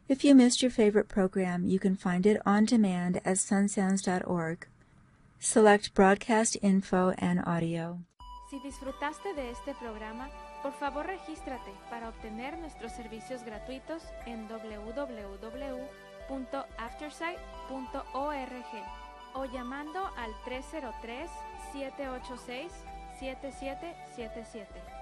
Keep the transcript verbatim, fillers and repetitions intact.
If you missed your favorite program, you can find it on demand at sunsounds dot org. Select Broadcast Info and Audio. Si disfrutaste de este programa, por favor regístrate para obtener nuestros servicios gratuitos en doble u doble u doble u punto aftersight punto org o llamando al tres cero tres, siete ocho seis, siete siete siete siete.